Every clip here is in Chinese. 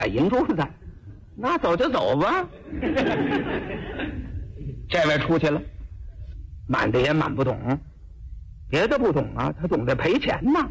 银珠子，那走就走吧。这位出去了，满的也满不懂，别的不懂啊，他懂得赔钱呢。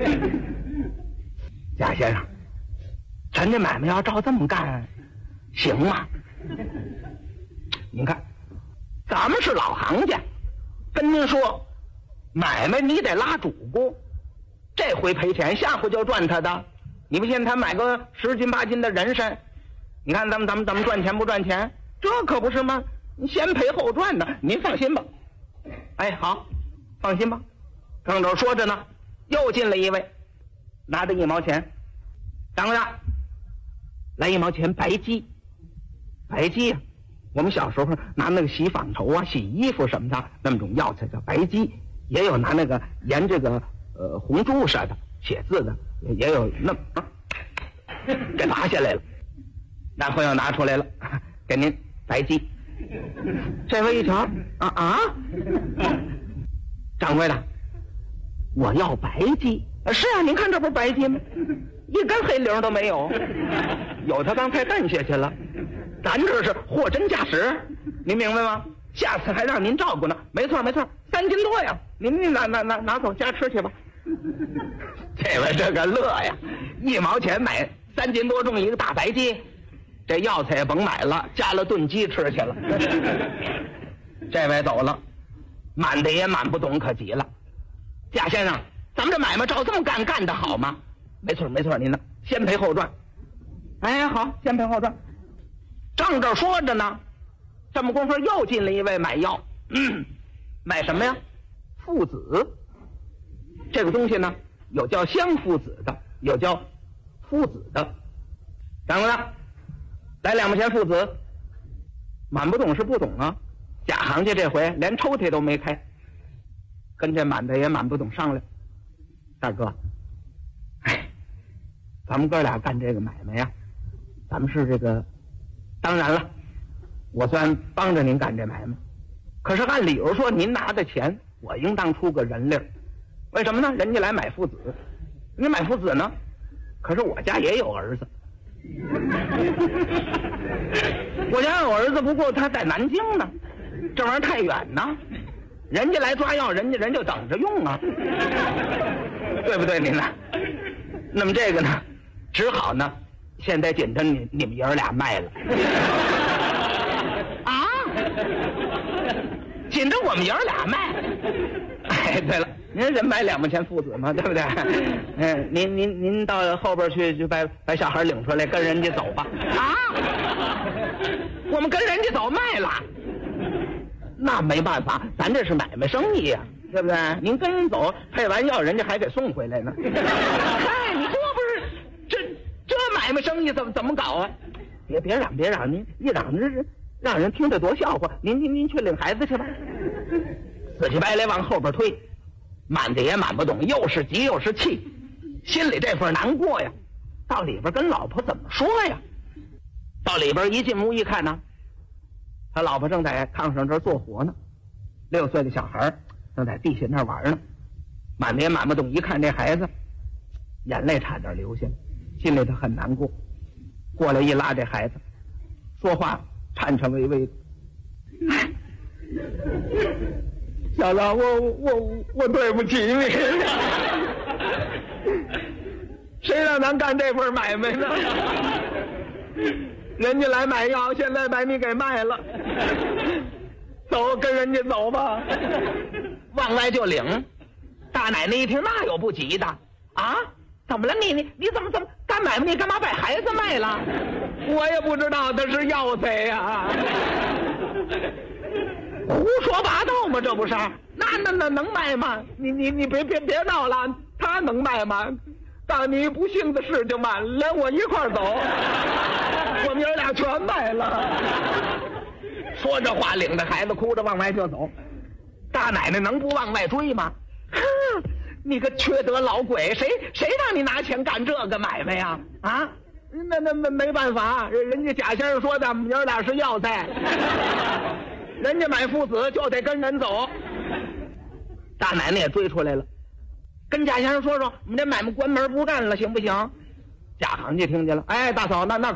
贾先生，咱这买卖要照这么干，行吗？您看，咱们是老行家，跟您说，买卖你得拉主顾，这回赔钱，下回就赚他的。你不信他买个10斤8斤的人参，你看咱们赚钱不赚钱？这可不是吗？你先赔后赚的，您放心吧。哎，好，放心吧。正这说着呢，又进了一位，拿着1毛钱，掌柜的，来1毛钱白鸡。白鸡啊，我们小时候拿那个洗纺绸啊、洗衣服什么的那么种药材叫白鸡，也有拿那个沿这个红珠似的写字的，也有那么给拿下来了。男朋友拿出来了，给您白鸡。这位一瞧，掌柜的，我要白鸡。是啊，您看这不是白鸡吗？一根黑绫都没有，有他刚才蹬下去了。咱这是货真价实，您明白吗？下次还让您照顾呢。没错没错，3斤多呀，您拿走家吃去吧。这位这个乐呀，1毛钱买3斤多重一个大白鸡，这药材也甭买了，加了炖鸡吃去了。这位走了，满的也满不懂可急了。贾先生，咱们这买卖照这么干，干得好吗？没错没错，您呢先赔后赚。哎，好，先赔后赚。正这说着呢，这么功夫又进了一位买药。买什么呀？附子。这个东西呢，有叫香附子的，有叫附子的。掌柜的，来2毛钱附子。满不懂是不懂啊，假行家这回连抽屉都没开，跟这满的也满不懂商量。大哥，咱们哥俩干这个买卖呀，咱们是这个，当然了，我虽然帮着您干这买卖，可是按理由说您拿的钱，我应当出个人力。为什么呢？人家来买父子，你买父子呢，可是我家也有儿子。我家有儿子，不过他在南京呢，这玩意儿太远呢，人家来抓药，人就等着用啊，对不对您呢？那么这个呢，只好呢，现在紧着你们爷儿俩卖了。啊，紧着我们爷儿俩卖。哎，对了，您人买2毛钱父子嘛，对不对？您到后边去就把小孩领出来，跟人家走吧。啊，我们跟人家走卖了，那没办法，咱这是买卖生意呀，对不对？您跟人走，配完药人家还得送回来呢。嗨，你这不是这买卖生意怎么搞啊？别嚷，您一嚷让人听着多笑话。您去领孩子去吧。死乞白赖往后边推，满的也满不懂，又是急又是气，心里这份难过呀。到里边跟老婆怎么说呀？到里边一进屋一看呢，他老婆正在炕上这做活呢，6岁的小孩正在地下那玩呢。满的也满不懂，一看这孩子，眼泪差点流下来，心里头很难过。过来一拉这孩子，说话颤颤巍巍的。小子，我对不起你，谁让咱干这份买卖呢？人家来买药，现在把你给卖了，走，跟人家走吧。往外就领。大奶奶一听，那有不急的啊？怎么了？你怎么干买卖？你干嘛把孩子卖了？我也不知道，他是药材呀。胡说八道吗？这不是？那能卖吗？你别闹了，他能卖吗？当你不幸的事就满，连我一块儿走，我们爷俩全卖了。说这话，领着孩子哭着往外就走。大奶奶能不往外追吗？哼，你个缺德老鬼，谁让你拿钱干这个买卖呀？啊，那没办法，人家贾先生说的，我们爷俩是药材。人家买父子就得跟人走。大奶奶也追出来了，跟贾先生说，我们这买卖关门不干了，行不行？ 家行家听见了，哎，大嫂，那